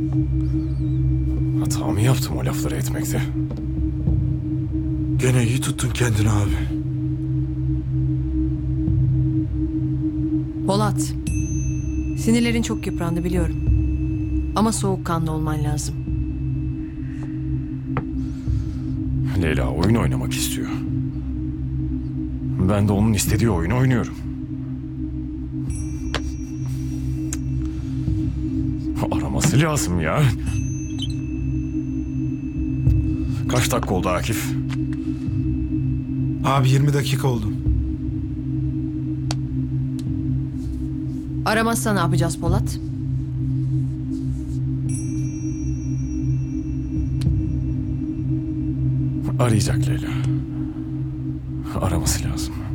Hata mı yaptım o lafları etmekte? Gene iyi tuttun kendini abi. Polat, sinirlerin çok yıprandı biliyorum. Ama soğukkanlı olman lazım. Leyla oyun oynamak istiyor. Ben de onun istediği oyunu oynuyorum. Araması lazım ya. Kaç dakika oldu Akif? Abi 20 dakika oldu. Aramazsa ne yapacağız Polat? Arayacak Leyla. Araması lazım.